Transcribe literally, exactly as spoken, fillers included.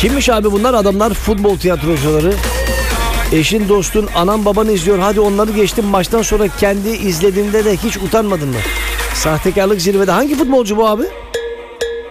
Kimmiş abi bunlar? Adamlar futbol tiyatrocuları. Eşin, dostun, anan, baban izliyor. Hadi onları geçtim, maçtan sonra kendi izlediğinde de hiç utanmadın mı? Sahtekarlık zirvede. Hangi futbolcu bu abi?